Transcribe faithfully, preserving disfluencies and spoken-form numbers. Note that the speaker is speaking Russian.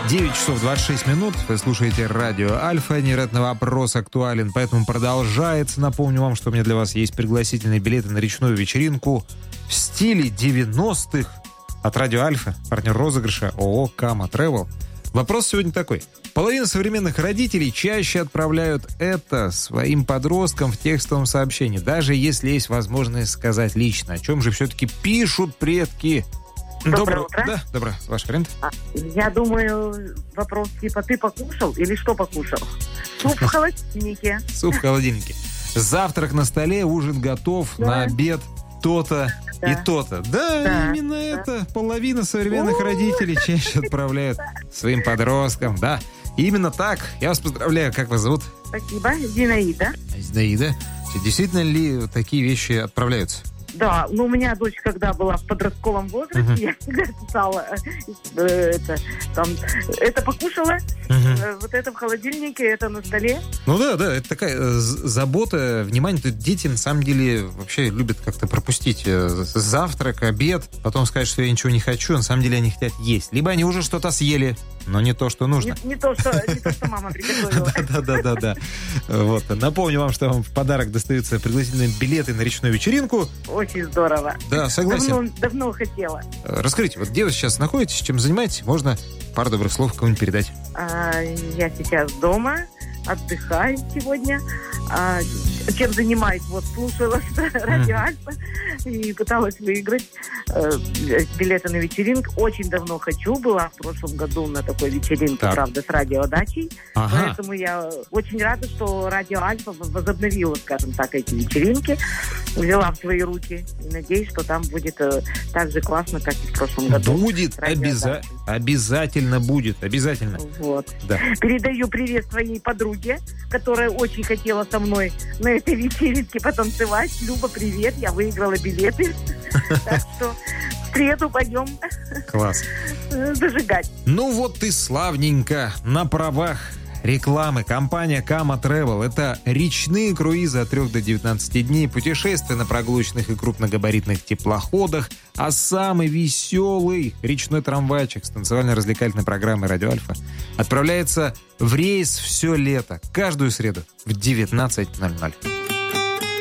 девять часов двадцать шесть минут. Вы слушаете радио Альфа. Невероятный вопрос актуален, поэтому продолжается. Напомню вам, что у меня для вас есть пригласительные билеты на речную вечеринку в стиле девяностых от радио Альфа, партнер розыгрыша ООО «Кама Travel». Вопрос сегодня такой. Половина современных родителей чаще отправляют это своим подросткам в текстовом сообщении, даже если есть возможность сказать лично. О чем же все-таки пишут предки? Доброе Доброе утро. Да, доброе. Ваш вариант? Я думаю, вопрос типа «ты покушал» или «что покушал?» Суп в холодильнике. Суп в холодильнике. Завтрак на столе, ужин готов, Да. на обед то-то Да. и то-то. Да, Да. именно Да. это. Половина современных О. родителей чаще отправляют своим подросткам. Да, именно так. Я вас поздравляю. Как вас зовут? Спасибо. Зинаида. Зинаида. Действительно ли такие вещи отправляются? Да, ну у меня дочь, когда была в подростковом возрасте, Мгм. я всегда писала э, это, там, это покушала, э, вот это в холодильнике, это на столе. Ну да, да, это такая э, з- забота, внимание. Тут дети на самом деле вообще любят как-то пропустить э, завтрак, обед, потом сказать, что я ничего не хочу, на самом деле они хотят есть. Либо они уже что-то съели, но не то, что нужно. Не, не то, что, не то, что мама приготовила. Да-да-да-да. Вот. Напомню вам, что вам в подарок достаются пригласительные билеты на речную вечеринку. Очень здорово. Да, согласен. Давно, давно хотела. Расскажите, вот где вы сейчас находитесь, чем занимаетесь? Можно пару добрых слов кому-нибудь передать. А, я сейчас дома, отдыхаю сегодня. А, чем занимаюсь? Вот слушала радио Альфа и пыталась выиграть э, билеты на вечеринку. Очень давно хочу. Была в прошлом году на такой вечеринке, Так. правда, с радиодачей. Ага. Поэтому я очень рада, что радио Альфа возобновила, скажем так, эти вечеринки. Взяла в свои руки. И надеюсь, что там будет э, так же классно, как и в прошлом году. Будет, обяза- обязательно будет, обязательно. Вот. Да. Передаю привет своей подруге, которая очень хотела со мной на этой вечеринке потанцевать. Люба, привет, я выиграла билеты. Так что в среду пойдем Класс. э, зажигать. Ну вот и славненько. На правах рекламы компания Кама Travel. Это речные круизы от трёх до девятнадцати дней, путешествия на прогулочных и крупногабаритных теплоходах, а самый веселый речной трамвайчик с танцевально-развлекательной программой «Радио Альфа» отправляется в рейс все лето, каждую среду в девятнадцать ноль ноль.